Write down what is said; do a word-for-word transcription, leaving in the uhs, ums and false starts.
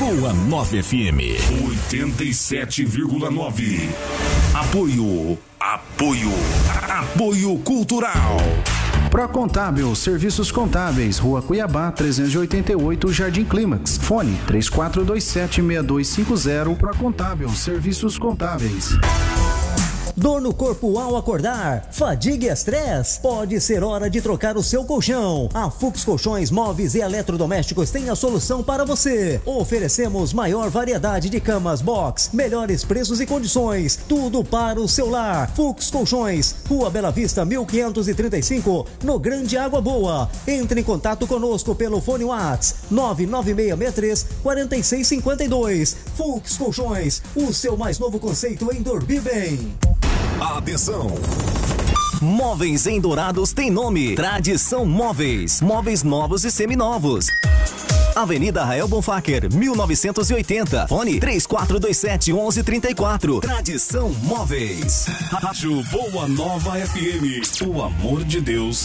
Boa Nova F M oitenta e sete vírgula nove. Apoio, apoio, apoio cultural. Procontábil, serviços contábeis, Rua Cuiabá, trezentos e oitenta e oito, Jardim Clímax. Fone três quatro dois sete, seis dois cinco zero. Procontábil, serviços contábeis. Dor no corpo ao acordar, fadiga e estresse, pode ser hora de trocar o seu colchão. A Fux Colchões, Móveis e Eletrodomésticos tem a solução para você. Oferecemos maior variedade de camas box, melhores preços e condições, tudo para o seu lar. Fux Colchões, Rua Bela Vista, mil quinhentos e trinta e cinco, no Grande Água Boa. Entre em contato conosco pelo fone WhatsApp nove nove seis seis três, quatro seis cinco dois. Fux Colchões, o seu mais novo conceito em dormir bem. Atenção! Móveis em Dourados tem nome. Tradição Móveis. Móveis novos e seminovos. Avenida Rael Bonfacker, mil novecentos e oitenta. Fone três quatro dois sete, onze trinta e quatro. Tradição Móveis. Rádio Boa Nova F M. O amor de Deus